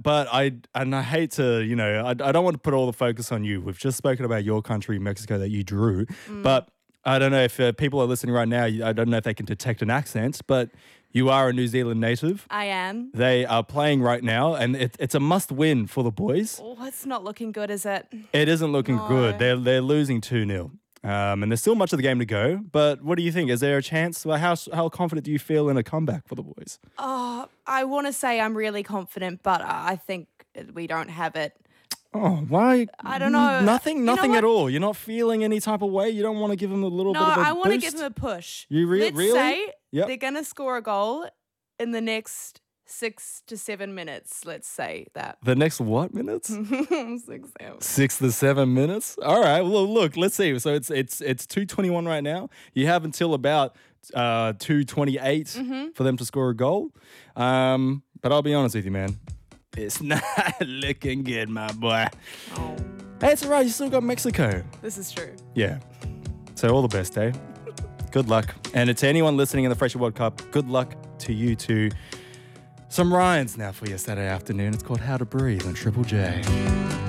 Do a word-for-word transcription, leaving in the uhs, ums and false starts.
but I and I hate to, you know, I, I don't want to put all the focus on you. We've just spoken about your country, Mexico, that you drew, Mm. but I don't know if uh, people are listening right now. I don't know if they can detect an accent, but you are a New Zealand native. I am. They are playing right now, and it, it's a must-win for the boys. Oh, it's not looking good, is it? It isn't looking No. good. They're they're losing two nil. Um, and there's still much of the game to go. But what do you think? Is there a chance? Well, how how confident do you feel in a comeback for the boys? Oh, I want to say I'm really confident, but I think we don't have it. Oh, why? I don't know. Nothing, You know nothing at what? all. You're not feeling any type of way. You don't want to give them a little No, bit of a I want to boost? give them a push. You re- Let's really? say Yep. they're going to score a goal in the next six to seven minutes. Let's say that. The next what minutes? six, seven. Six to seven minutes. All right. Well, look, let's see. So it's it's it's two twenty one right now. You have until about uh, two twenty eight Mm-hmm. for them to score a goal. Um, but I'll be honest with you, man. It's not looking good, my boy. Oh, Hey, it's all right. You still got Mexico. this is true. Yeah. So all the best, eh? Good luck. And to anyone listening in the Freshie World Cup, good luck to you too. Some rhymes now for your Saturday afternoon. It's called How to Breathe on Triple J.